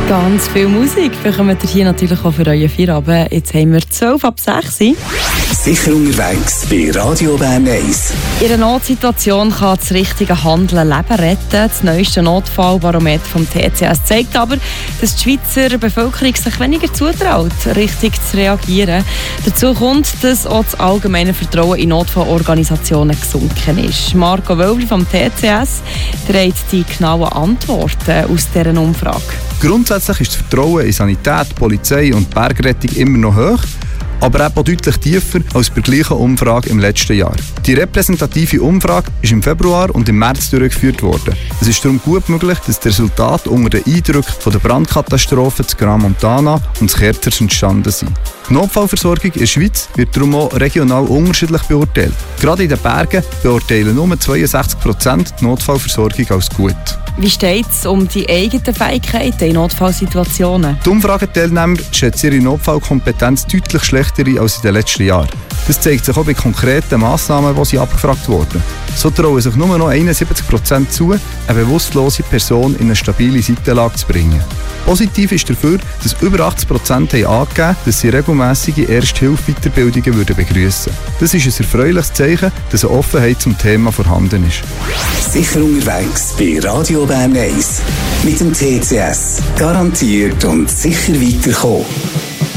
Ganz viel Musik bekommt ihr hier natürlich auch für euren Feierabend. Jetzt haben wir 12 ab 6. Sicher unterwegs bei Radio Bern 1. In einer Notsituation kann das richtige Handeln Leben retten. Das neueste Notfallbarometer vom TCS zeigt aber, dass die Schweizer Bevölkerung sich weniger zutraut, richtig zu reagieren. Dazu kommt, dass auch das allgemeine Vertrauen in Notfallorganisationen gesunken ist. Marco Wölbli vom TCS trägt die genauen Antworten aus dieser Umfrage. Grundsätzlich ist das Vertrauen in Sanität, Polizei und Bergrettung immer noch hoch, aber eben auch deutlich tiefer als bei der gleichen Umfrage im letzten Jahr. Die repräsentative Umfrage ist im Februar und im März durchgeführt worden. Es ist darum gut möglich, dass das Resultat unter den Eindrücken von der Brandkatastrophe zu Gran Montana und zu Kerzers entstanden sind. Die Notfallversorgung in der Schweiz wird darum auch regional unterschiedlich beurteilt. Gerade in den Bergen beurteilen nur 62% die Notfallversorgung als gut. Wie steht es um die eigenen Fähigkeiten in Notfallsituationen? Die Umfrageteilnehmer schätzen ihre Notfallkompetenz deutlich schlechter als in den letzten Jahren. Das zeigt sich auch bei konkreten Massnahmen, die sie abgefragt wurden. So trauen sich nur noch 71% zu, eine bewusstlose Person in eine stabile Seitenlage zu bringen. Positiv ist dafür, dass über 80% haben angegeben, dass sie regelmässige Erste-Hilfe-Weiterbildungen begrüßen würden. Das ist ein erfreuliches Zeichen, dass eine Offenheit zum Thema vorhanden ist. Sicher unterwegs bei Radio Bern 1. Mit dem TCS. Garantiert und sicher weiterkommen.